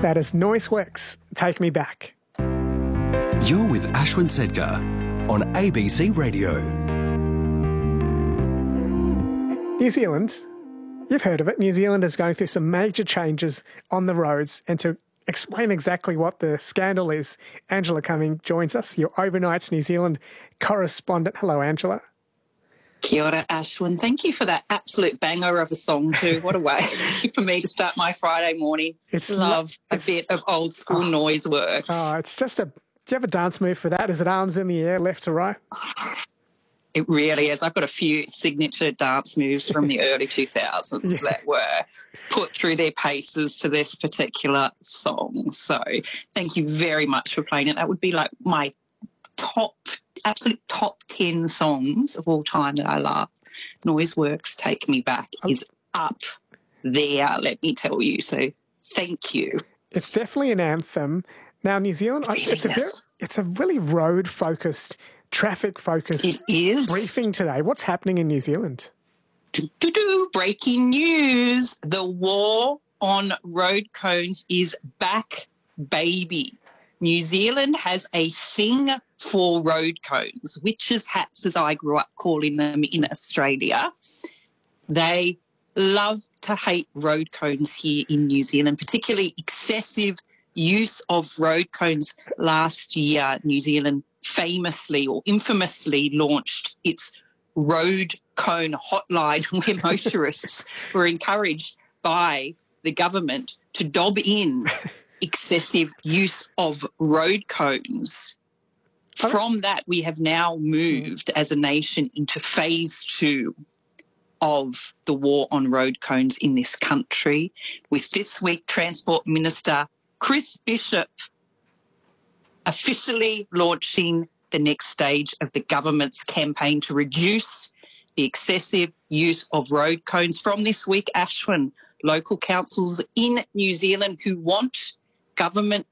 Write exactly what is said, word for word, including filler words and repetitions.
That is Noiseworks, Take Me Back. You're with Ashwin Sedgar on A B C Radio. New Zealand, you've heard of it. New Zealand is going through some major changes on the roads, and to explain exactly what the scandal is, Angela Cumming joins us, your Overnights New Zealand correspondent. Hello, Angela. Kia ora, Ashwin. Thank you for that absolute banger of a song too. What a way for me to start my Friday morning. It's Love a it's, bit of old school oh, noise works. Oh, it's just a... Do you have a dance move for that? Is it arms in the air, left to right? It really is. I've got a few signature dance moves from the early two thousands yeah. that were put through their paces to this particular song. So thank you very much for playing it. That would be like my top, absolute top ten songs of all time that I love. Noiseworks Take Me Back is up there, let me tell you. So thank you. It's definitely an anthem. Now, New Zealand, it really it's, a very, it's a really road-focused, traffic-focused it is. briefing today. What's happening in New Zealand? Do-do-do, breaking news. The war on road cones is back, baby. New Zealand has a thing for road cones, witches' hats, as I grew up calling them in Australia. They love to hate road cones here in New Zealand, particularly excessive use of road cones. Last year, New Zealand famously or infamously launched its road cone hotline where motorists were encouraged by the government to dob in excessive use of road cones. From that, we have now moved as a nation into phase two of the war on road cones in this country, with this week Transport Minister Chris Bishop officially launching the next stage of the government's campaign to reduce the excessive use of road cones. From this week, Ashwin, local councils in New Zealand who want government